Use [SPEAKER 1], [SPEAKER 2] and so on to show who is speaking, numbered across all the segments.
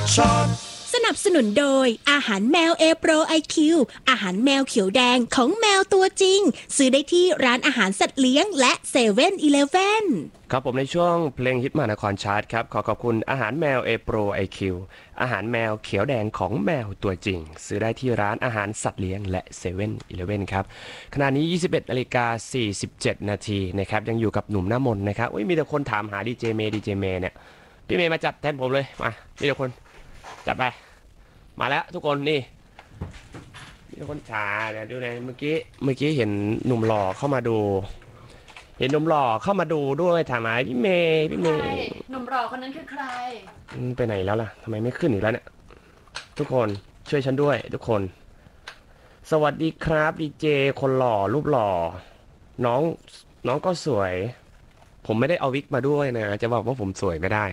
[SPEAKER 1] Shot
[SPEAKER 2] สนับสนุนโดยอาหารแมว A Pro IQ อาหารแมวเขียวแดงของแมวตัวจริงซื้อได้ที่ร้านอาหารสัตว์เลี้ยงและ7 e เ e ่ e อ
[SPEAKER 3] ครับผมในช่วงเพลงฮิตมหานครชาร์ตครับขอขอบคุณอาหารแมว A Pro IQ อาหารแมวเขียวแดงของแมวตัวจริงซื้อได้ที่ร้านอาหารสัตว์เลี้ยงและ7 e เ e ่ e ครับขณะนี้ 21:47 นาทีนะครับยังอยู่กับหนุ่มหน้ามนนะครับมีแต่คนถามหาดีเจเมย์เนี่ยพี่เมย์มาจัดแทนผมเลยมามีแต่คนจัดไปมาแล้วทุกคนนี่มีแต่คนถามเนี่ยดูในเมื่อกี้เห็นหนุ่มหล่อเข้ามาดูเห็นหนุ่มหล่อเข้ามาดูด้วยถามหาพี่เมย์
[SPEAKER 4] หนุ่มหล่อคนนั้นคือใคร
[SPEAKER 3] ไปไหนแล้วล่ะทำไมไม่ขึ้นอีกแล้วเนี่ยทุกคนช่วยฉันด้วยทุกคนสวัสดีครับดีเจคนหล่อรูปหล่อน้องก็สวยผมไม่ได้เอาวิกมาด้วยนะจะบอกว่าผมสวยไม่ได้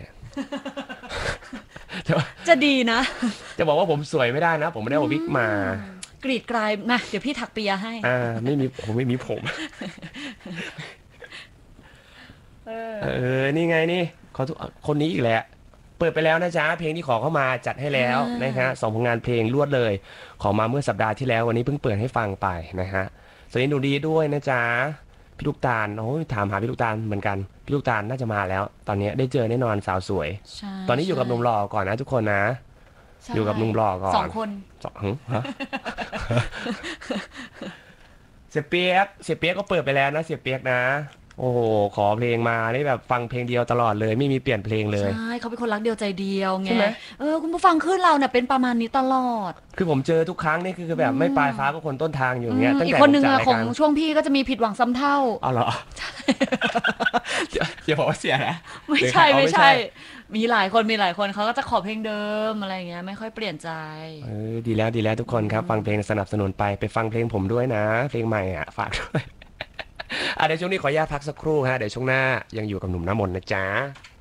[SPEAKER 4] จะดีนะ
[SPEAKER 3] จะบอกว่าผมสวยไม่ได้นะผมไม่ได้เอาวิกมาก
[SPEAKER 4] รีดกลายนะเดี๋ยวพี่ถักเปียให้
[SPEAKER 3] ไม่มีผม นี่ไงนี่ขอทุกคนนี้อีกแหละเปิดไปแล้วนะจ๊ะเพลงที่ขอเข้ามาจัดให้แล้วนะฮะ2 ผลงานเพลงรวดเลยขอมาเมื่อสัปดาห์ที่แล้ววันนี้เพิ่งเปิดให้ฟังไปนะฮะสวัสดีหนูดีด้วยนะจ๊ะพี่ลูกตาลโอ้ยถามหาพี่ลูกตาลเหมือนกันพี่ลูกตาลน่าจะมาแล้วตอนนี้ได้เจอแน่นอนสาวสวยตอนนี้อยู่กับหนุ่มหล่อก่อนนะทุกคนนะอยู่กับหนุ่มหล่อก่อน
[SPEAKER 4] 2 คน
[SPEAKER 3] ฮะเสียเปียกก็เปิดไปแล้วนะเสียเปียกนะโอ้โหขอเพลงมาได้แบบฟังเพลงเดียวตลอดเลยไม่มีเปลี่ยนเพลงเลย
[SPEAKER 4] ใช่เขาเป็นคนรักเดียวใจเดียวไง
[SPEAKER 3] ใช่ไหม
[SPEAKER 4] คุณผู้ฟังขึ้นเราเนี่ยเป็นประมาณนี้ตลอด
[SPEAKER 3] คือผมเจอทุกครั้งนี่คือแบบไม่ปลายฟ้าก็คนต้นทางอยู่อย่างเงี้ยตั้งแต่
[SPEAKER 4] อีกคนหนึ่งของช่วงพี่ก็จะมีผิดหวังซ้ำเท่า
[SPEAKER 3] อ๋อเหรออย่าบอกว่าเสียนะ
[SPEAKER 4] ไม่ใช่มีหลายคนเขาก็จะขอเพลงเดิมอะไรเงี้ยไม่ค่อยเปลี่ยนใจ
[SPEAKER 3] ดีแล้วทุกคนครับฟังเพลงสนับสนุนไปฟังเพลงผมด้วยนะเพลงใหม่ฝากด้วยเดี๋ยวช่วงนี้ขออนุญาตพักสักครู่ฮะเดี๋ยวช่วงหน้ายังอยู่กับหนุ่มน้ำมนต์นะจ๊ะ